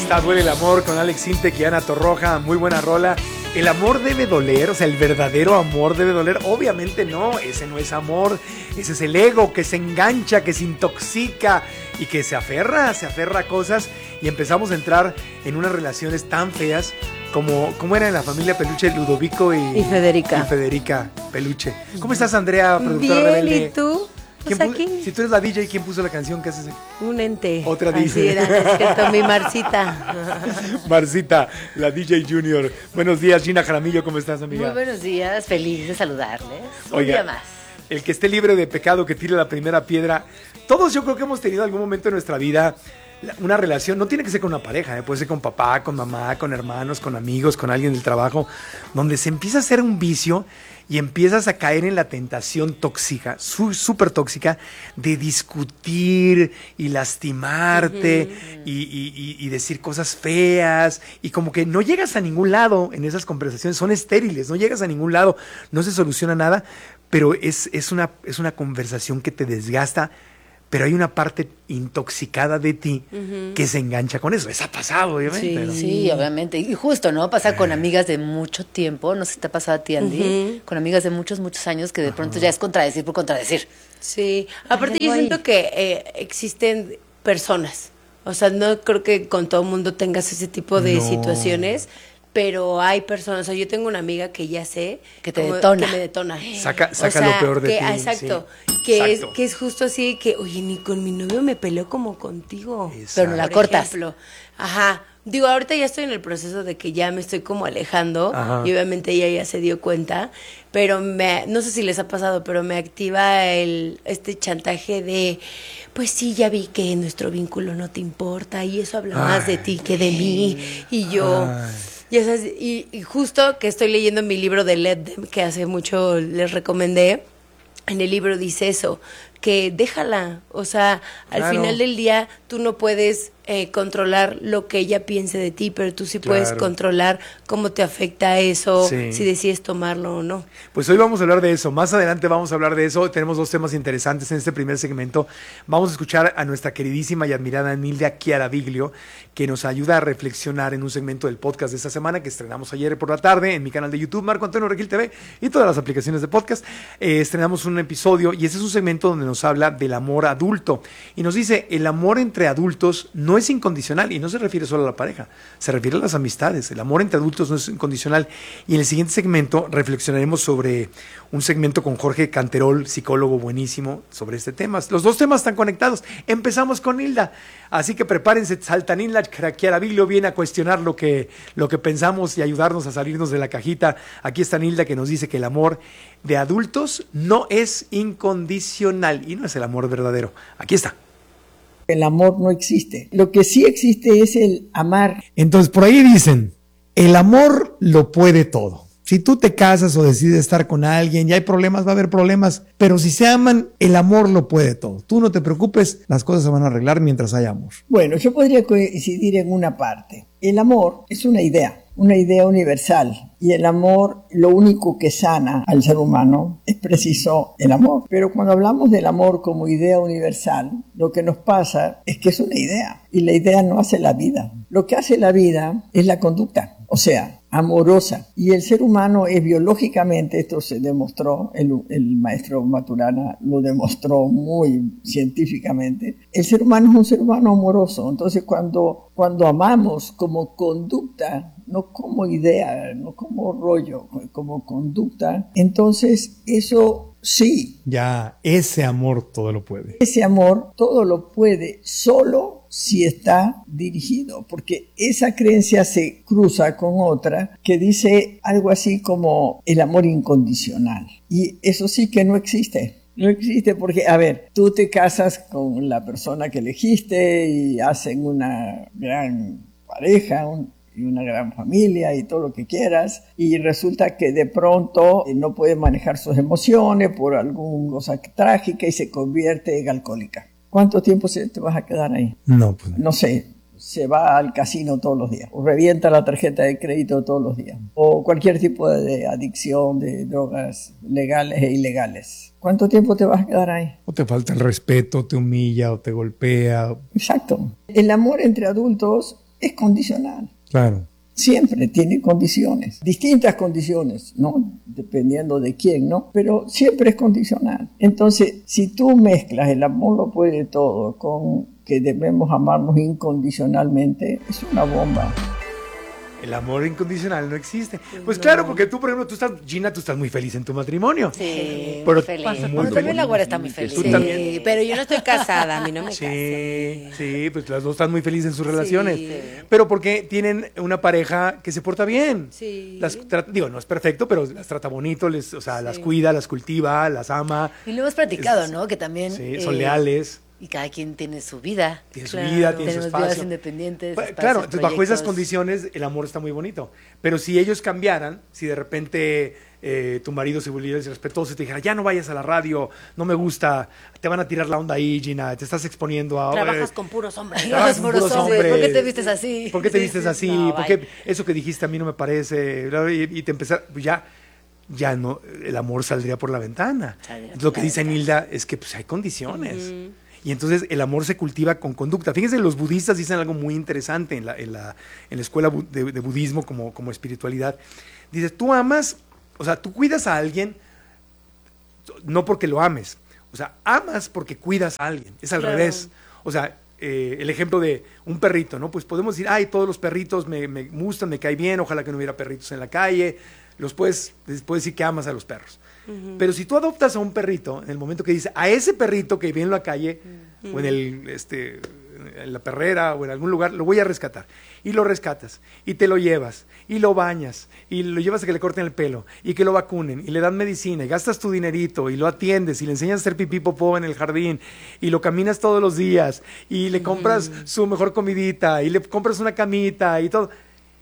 está Duele el Amor con Alex Sintek y Ana Torroja, muy buena rola. ¿El amor debe doler? O sea, ¿el verdadero amor debe doler? Obviamente no, ese no es amor, ese es el ego que se engancha, que se intoxica y que se aferra a cosas y empezamos a entrar en unas relaciones tan feas como era en la familia Peluche, Ludovico y Federica. Y Federica Peluche. ¿Cómo estás, Andrea, productora Bien, rebelde? ¿y tú? Pues aquí. Si tú eres la DJ, ¿quién puso la canción? ¿Qué haces? Un ente. Otra DJ. DJ. Es cierto, mi Marcita. Marcita, la DJ Junior. Buenos días, Gina Jaramillo, ¿cómo estás, amiga? Muy buenos días, feliz de saludarles. Oiga, un día más. El que esté libre de pecado, que tire la primera piedra. Todos yo creo que hemos tenido algún momento en nuestra vida una relación, no tiene que ser con una pareja, puede ser con papá, con mamá, con hermanos, con amigos, con alguien del trabajo, donde se empieza a hacer un vicio y empiezas a caer en la tentación tóxica, súper tóxica, de discutir y lastimarte y decir cosas feas, y como que no llegas a ningún lado en esas conversaciones, son estériles, no llegas a ningún lado, no se soluciona nada, pero es una conversación que te desgasta. Pero hay una parte intoxicada de ti que se engancha con eso. Eso ha pasado, obviamente. Sí, pero... sí, obviamente. Y justo, ¿no? Pasa con amigas de mucho tiempo. No sé si te ha pasado a ti, Andy. Con amigas de muchos años que de pronto ya es contradecir por contradecir. Sí. Aparte yo siento que existen personas. O sea, no creo que con todo el mundo tengas ese tipo de situaciones. Pero hay personas, o sea, yo tengo una amiga que ya sé que te detona. Que me detona. Saca lo peor de ti. Exacto. Sí. Que es justo así que, oye, ni con mi novio me peleo como contigo. Exacto. Pero no la por cortas. Ejemplo. Ajá. Digo, ahorita ya estoy en el proceso de que ya me estoy como alejando. Ajá. Y obviamente ella ya se dio cuenta. Pero no sé si les ha pasado, pero me activa este chantaje de, pues sí, ya vi que nuestro vínculo no te importa y eso habla más de ti que de mí. Y yo... Y justo que estoy leyendo mi libro de Let Them, que hace mucho les recomendé, en el libro dice eso, que déjala, o sea, al final del día tú no puedes controlar lo que ella piense de ti, pero tú sí puedes controlar cómo te afecta eso, si decides tomarlo o no. Pues hoy vamos a hablar de eso, más adelante vamos a hablar de eso, tenemos dos temas interesantes en este primer segmento. Vamos a escuchar a nuestra queridísima y admirada Nilda Chiaraviglio, que nos ayuda a reflexionar en un segmento del podcast de esta semana que estrenamos ayer por la tarde en mi canal de YouTube, Marco Antonio Regil TV, y todas las aplicaciones de podcast. Estrenamos un episodio y ese es un segmento donde nos habla del amor adulto y nos dice, el amor entre adultos no es incondicional, y no se refiere solo a la pareja, se refiere a las amistades. El amor entre adultos no es incondicional. Y en el siguiente segmento reflexionaremos sobre un segmento con Jorge Canterol, psicólogo buenísimo, sobre este tema. Los dos temas están conectados. Empezamos con Nilda, así que prepárense, salta Nilda Chiaraviglio, viene a cuestionar lo que pensamos y ayudarnos a salirnos de la cajita. Aquí está Nilda, que nos dice que el amor de adultos no es incondicional y no es el amor verdadero. Aquí está. El amor no existe. Lo que sí existe es el amar. Entonces, por ahí dicen, el amor lo puede todo. Si tú te casas o decides estar con alguien y hay problemas, va a haber problemas. Pero si se aman, el amor lo puede todo. Tú no te preocupes, las cosas se van a arreglar mientras haya amor. Bueno, yo podría coincidir en una parte. El amor es una idea universal. Y el amor, lo único que sana al ser humano es preciso el amor. Pero cuando hablamos del amor como idea universal, lo que nos pasa es que es una idea. Y la idea no hace la vida. Lo que hace la vida es la conducta. O sea, amorosa. Y el ser humano es biológicamente, esto se demostró, el maestro Maturana lo demostró muy científicamente, el ser humano es un ser humano amoroso. Entonces cuando amamos como conducta, no como idea, no como rollo, como conducta, entonces eso sí. Ya, ese amor todo lo puede. Ese amor todo lo puede, solo si está dirigido, porque esa creencia se cruza con otra que dice algo así como el amor incondicional. Y eso sí que no existe. No existe porque, a ver, tú te casas con la persona que elegiste y hacen una gran pareja, y una gran familia y todo lo que quieras, y resulta que de pronto no puede manejar sus emociones por alguna cosa trágica y se convierte en alcohólica. ¿Cuánto tiempo te vas a quedar ahí? No, pues no sé, se va al casino todos los días, o revienta la tarjeta de crédito todos los días, o cualquier tipo de adicción de drogas legales e ilegales. ¿Cuánto tiempo te vas a quedar ahí? O te falta el respeto, te humilla o te golpea. Exacto. El amor entre adultos es condicional. Claro. Siempre tiene condiciones, distintas condiciones, ¿no? Dependiendo de quién, ¿no? Pero siempre es condicional. Entonces, si tú mezclas el amor lo puede todo con que debemos amarnos incondicionalmente, es una bomba. El amor incondicional no existe. Pues claro, porque tú, por ejemplo, Gina, tú estás muy feliz en tu matrimonio. Sí, Pero feliz. pasa Bueno, también la güera está muy feliz. Tú Sí, también. pero yo no estoy casada, a mí no me Sí, casé. sí, pues las dos están muy felices en sus relaciones. Sí. Pero porque tienen una pareja que se porta bien. Sí. Digo, no es perfecto, pero las trata bonito, las cuida, las cultiva, las ama. Y lo hemos platicado, ¿no? Que también... Sí, son leales. Y cada quien tiene su vida. Tiene su vida, tiene su Tenemos espacio. vidas independientes. Claro, espacios, entonces bajo esas proyectos. condiciones el amor está muy bonito. Pero si ellos cambiaran, si de repente tu marido se volviera irrespetuoso y te dijera, ya no vayas a la radio, no me gusta, te van a tirar la onda ahí, Gina, te estás exponiendo a... Trabajas con puros hombres. Trabajas con puros hombres. ¿Por qué te vistes así? ¿Por qué te vistes así? No, ¿Por qué eso que dijiste a mí no me parece? Y te empezar, pues ya no, el amor saldría por la ventana. Entonces, lo que dice Nilda es que pues hay condiciones. Y entonces el amor se cultiva con conducta. Fíjense, los budistas dicen algo muy interesante en la escuela de budismo como espiritualidad. Dice, tú amas, o sea, tú cuidas a alguien no porque lo ames. O sea, amas porque cuidas a alguien. Es al revés. O sea, el ejemplo de un perrito, ¿no? Pues podemos decir, ay, todos los perritos me gustan, me caen bien, ojalá que no hubiera perritos en la calle. Puedes decir que amas a los perros. Pero si tú adoptas a un perrito, en el momento que dice, a ese perrito que vive en la calle, o en la perrera, o en algún lugar, lo voy a rescatar. Y lo rescatas, y te lo llevas, y lo bañas, y lo llevas a que le corten el pelo, y que lo vacunen, y le dan medicina, y gastas tu dinerito, y lo atiendes, y le enseñas a hacer pipí popó en el jardín, y lo caminas todos los días, y le compras su mejor comidita, y le compras una camita, y todo.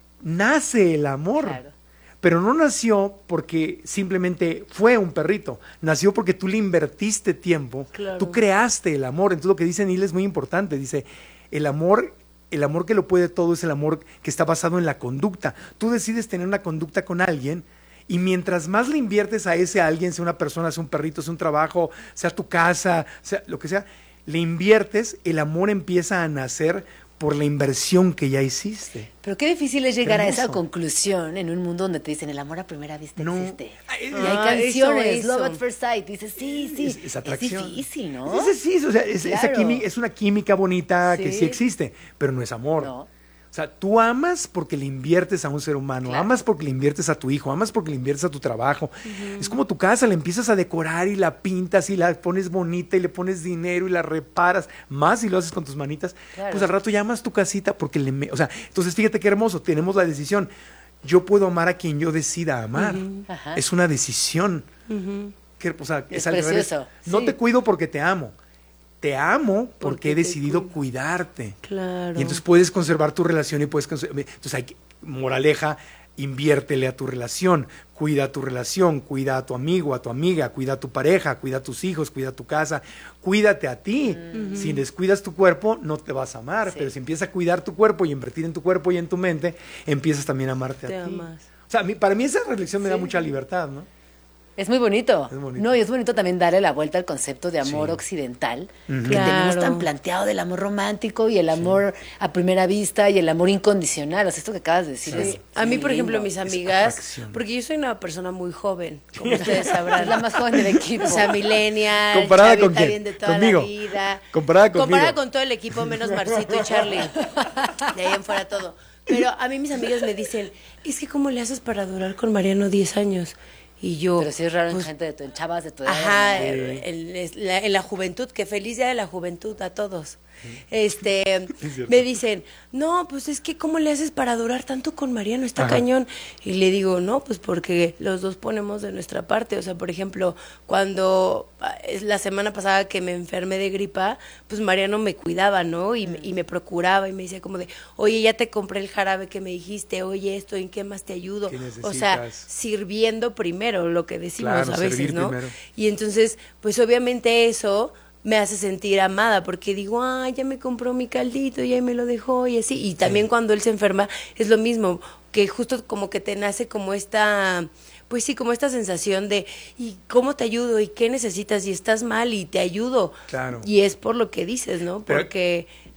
Nace el amor. Claro. Pero no nació porque simplemente fue un perrito. Nació porque tú le invertiste tiempo, Claro. tú creaste el amor. Entonces lo que dice Neil es muy importante. Dice, el amor que lo puede todo es el amor que está basado en la conducta. Tú decides tener una conducta con alguien y mientras más le inviertes a ese alguien, sea una persona, sea un perrito, sea un trabajo, sea tu casa, sea lo que sea, le inviertes, el amor empieza a nacer por la inversión que ya hiciste. Pero qué difícil es llegar a esa hermoso. conclusión en un mundo donde te dicen el amor a primera vista No. existe. Ay, Y hay canciones, eso. Love at First Sight. Dices, sí. Es atracción. difícil, ¿no? Sí, o sea, Claro. es una química bonita que Sí. sí existe, pero no es amor. No. O sea, tú amas porque le inviertes a un ser humano, Claro. amas porque le inviertes a tu hijo, amas porque le inviertes a tu trabajo. Es como tu casa, la empiezas a decorar y la pintas y la pones bonita y le pones dinero y la reparas, más si lo haces con tus manitas, Claro. pues al rato ya amas tu casita porque o sea, entonces fíjate qué hermoso, tenemos la decisión. Yo puedo amar a quien yo decida amar. Ajá. Es una decisión. O sea, Es al revés. precioso, No sí. te cuido porque te amo. Te amo porque Porque he te decidido cuido. cuidarte. Claro. Y entonces puedes conservar tu relación y entonces moraleja, inviértele a tu relación, cuida a tu relación, cuida a tu amigo, a tu amiga, cuida a tu pareja, cuida a tus hijos, cuida a tu casa, cuídate a ti. Si descuidas tu cuerpo, no te vas a amar, Sí. pero si empiezas a cuidar tu cuerpo y invertir en tu cuerpo y en tu mente, empiezas también a amarte Te a ti. amas. O sea, para mí esa reflexión me da mucha libertad, ¿no? Es muy bonito. Es bonito. No, y es bonito también darle la vuelta al concepto de amor Sí. occidental, Ujú. que tenemos Claro. tan planteado del amor romántico y el amor a primera vista y el amor incondicional. O sea, esto que acabas de decir Sí. es A mí, muy por ejemplo, lindo. mis amigas, atracción. porque yo soy una persona muy joven, como ustedes sabrán. Es la más joven del equipo. O sea, millennial, ¿Comparada chavita con quién? bien de toda ¿Conmigo? la vida. Comparada conmigo. Comparada con todo el equipo, menos Marcito y Charlie. De ahí en fuera todo. Pero a mí mis amigas me dicen, es que ¿cómo le haces para durar con Mariano 10 años? Y yo... Pero sí es raro pues, en gente en chavas de tu edad. ajá, ¿no? en la juventud, que feliz día de la juventud a todos. Me dicen, no, pues es que ¿cómo le haces para durar tanto con Mariano? Está Ajá. cañón. Y le digo, no, pues porque los dos ponemos de nuestra parte. O sea, por ejemplo, cuando es la semana pasada que me enfermé de gripa, pues Mariano me cuidaba, ¿no? Y me procuraba y me decía como de, oye, ya te compré el jarabe que me dijiste, oye, esto, ¿en qué más te ayudo? ¿Qué O sea, necesitas? sirviendo primero, lo que decimos Claro, a veces, servir ¿no? primero. Y entonces, pues obviamente eso me hace sentir amada, porque digo, ya me compró mi caldito, ya me lo dejó y así. Y también cuando él se enferma es lo mismo, que justo como que te nace como esta, pues sí, como esta sensación de, ¿y cómo te ayudo? ¿Y qué necesitas? Y estás mal y te ayudo. Claro. Y es por lo que dices, ¿no? Pero- Porque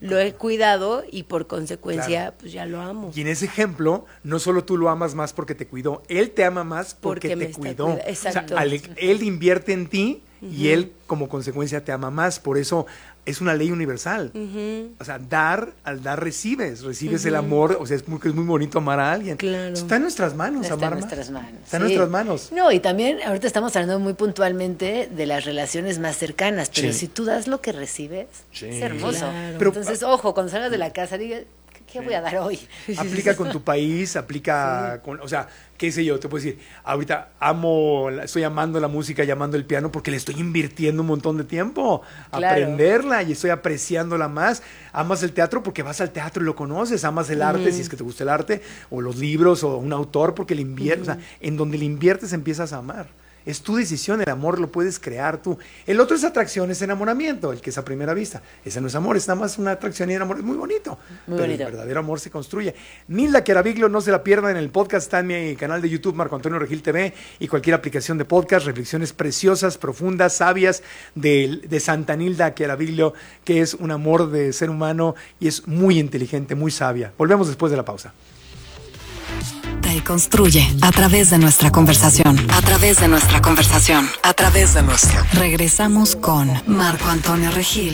lo he cuidado y por consecuencia pues ya lo amo. Y en ese ejemplo, no solo tú lo amas más porque te cuidó, él te ama más porque me te está cuidó. Exacto. O sea, él invierte en ti y él como consecuencia te ama más. Por eso es una ley universal. O sea, al dar recibes el amor. O sea, es muy bonito amar a alguien. Claro. Está en nuestras manos, Está amar en más. nuestras manos. Está en nuestras manos. No, y también ahorita estamos hablando muy puntualmente de las relaciones más cercanas, pero Sí. si tú das lo que recibes, Sí. es hermoso. Claro. Pero- Entonces, ojo, cuando salgas de la casa, diga, ¿qué voy a dar hoy? Aplica con tu país, aplica con, o sea, qué sé yo, te puedo decir, ahorita estoy amando la música y amando el piano porque le estoy invirtiendo un montón de tiempo a Claro. aprenderla y estoy apreciándola más. Amas el teatro porque vas al teatro y lo conoces, amas el arte si es que te gusta el arte, o los libros, o un autor porque le inviertes, o sea, en donde le inviertes empiezas a amar. Es tu decisión, el amor lo puedes crear tú. El otro es atracción, es enamoramiento, el que es a primera vista. Ese no es amor, es nada más una atracción y enamor. Es muy bonito. Muy pero bonito. el verdadero amor se construye. Nilda Chiaraviglio, no se la pierdan en el podcast, está en mi canal de YouTube, Marco Antonio Regil TV, y cualquier aplicación de podcast, reflexiones preciosas, profundas, sabias de Santa Nilda Chiaraviglio, que es un amor de ser humano y es muy inteligente, muy sabia. Volvemos después de la pausa. Y construye a través de nuestra conversación. A través de nuestra conversación. A través de nuestra. Regresamos con Marco Antonio Regil.